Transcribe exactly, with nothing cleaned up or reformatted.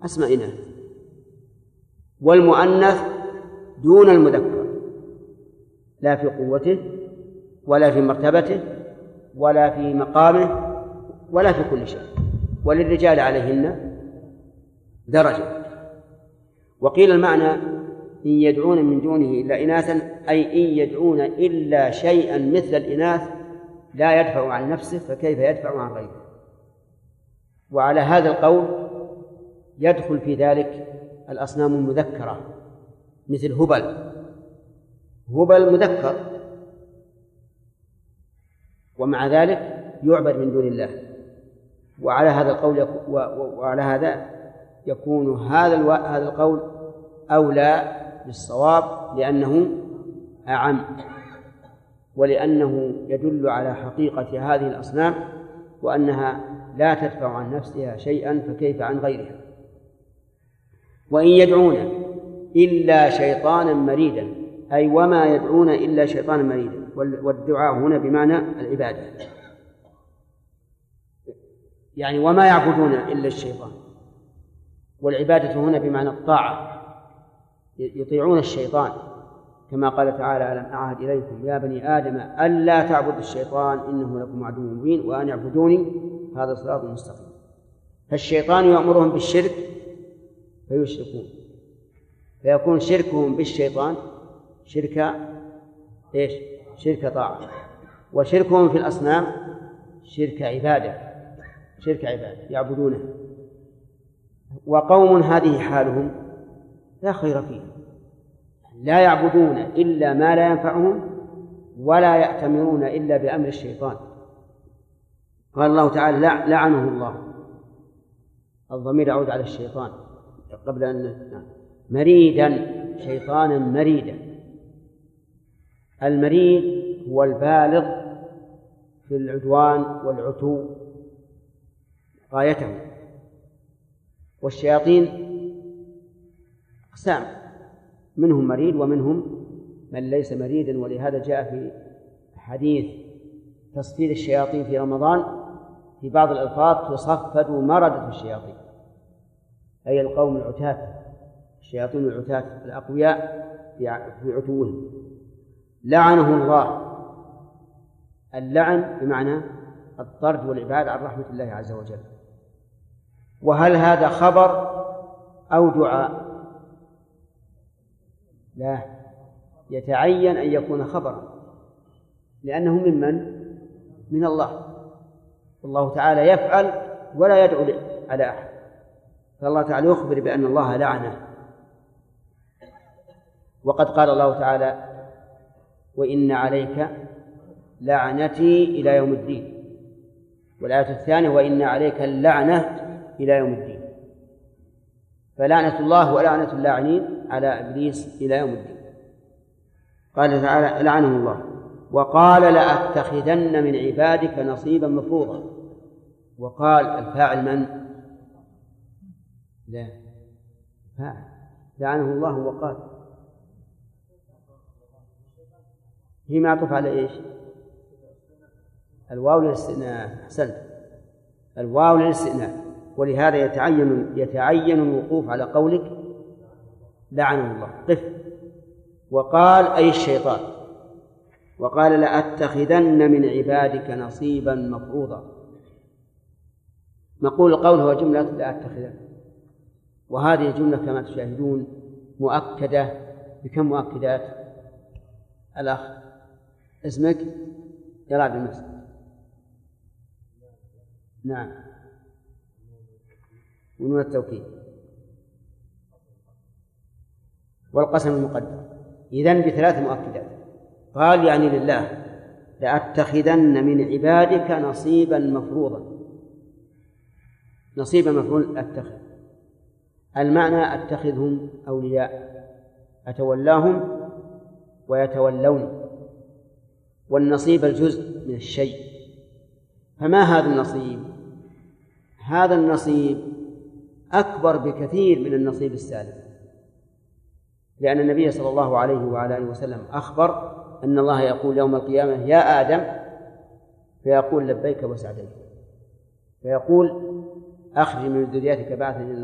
أسماء إناث، والمؤنث دون المذكر لا في قوته ولا في مرتبته ولا في مقامه ولا في كل شيء، وللرجال عليهن درجة. وقيل المعنى إن يدعون من دونه إلا إناثا، أي إن يدعون إلا شيئا مثل الإناث لا يدفع عن نفسه فكيف يدفع عن غيره. وعلى هذا القول يدخل في ذلك الأصنام المذكرة مثل هبل، هبل مذكر ومع ذلك يعبد من دون الله. وعلى هذا القول يكون وعلى هذا يكون هذا هذا القول أولى بالصواب لأنه أعم، ولأنه يدل على حقيقة هذه الأصنام وأنها لا تدفع عن نفسها شيئا فكيف عن غيرها. وإن يدعون إلا شيطانا مريدا، أي وما يدعون إلا شيطانا مريدا، والدعاء هنا بمعنى العبادة، يعني وما يعبدون إلا الشيطان، والعبادة هنا بمعنى الطاعة، يطيعون الشيطان كما قال تعالى ألم أعهد إليكم يا بني آدم ألا تعبدوا الشيطان إنه لكم عدو مبين وأن اعبدوني هذا صراط مستقيم. فالشيطان يأمرهم بالشرك فيشركون، فيكون شركهم بالشيطان شرك إيش؟ شرك طاعة، وشركهم في الأصنام شرك عبادة، شرك عبادة يعبدونه. وقوم هذه حالهم لا خير فيهم، لا يعبدون إلا ما لا ينفعهم ولا يأتمرون إلا بأمر الشيطان. قال الله تعالى لعنه الله، الضمير يعود على الشيطان قبل أن مريدا، شيطانا مريدا. المريد هو البالغ في العدوان والعتو غايته. والشياطين أقسام، منهم مريد ومنهم من ليس مريدا، ولهذا جاء في حديث تصفيد الشياطين في رمضان في بعض الألفاظ تصفد مردة الشياطين، أي القوم العتاة، الشياطين العتاة الأقوياء في عتوهم. لعنه الله، اللعن بمعنى الطرد والإبعاد عن رحمة الله عز وجل. وهل هذا خبر أو دعاء؟ لا، يتعين أن يكون خبرا لأنه ممن من الله، والله تعالى يفعل ولا يدعو على أحد، فالله تعالى يخبر بأن الله لعنه. وقد قال الله تعالى وإن عليك لعنتي إلى يوم الدين، والآية الثانية وإن عليك اللعنة إلى يوم الدين، فلعنة الله ولعنة اللاعنين على إبليس إلى يوم الدين. قال تعالى لعنه الله. وقال لأتخذن من عبادك نصيبا مفروضا. وقال الفاعل من؟ لا، فاعل لعنه الله وقال، هي معطوف على إيش؟ الواو للاستئناف. أحسنت، الواو للاستئناف، ولهذا يتعين يتعين الوقوف على قولك لعنه الله. قف. وقال أي الشيطان. وقال لأتخذن من عبادك نصيبا مفروضا. نقول القول هو جملة لأتخذن، وهذه الجملة كما تشاهدون مؤكدة بكم مؤكدات؟ الأخ اسمك؟ يلعب بالمسجد. نعم، ونون التوكيد والقسم المقدر، إذن بثلاث مؤكدات. قال يعني لله لأتخذن من عبادك نصيبا مفروضا. نصيبا مفروض أتخذ، المعنى أتخذهم أولياء، أتولاهم ويتولوني، والنصيب الجزء من الشيء. فما هذا النصيب؟ هذا النصيب أكبر بكثير من النصيب السالم، لأن النبي صلى الله عليه وعلى آله وسلم أخبر أن الله يقول يوم القيامة يا آدم، فيقول لبيك وسعديك، فيقول أخرج من ذريتك بعثا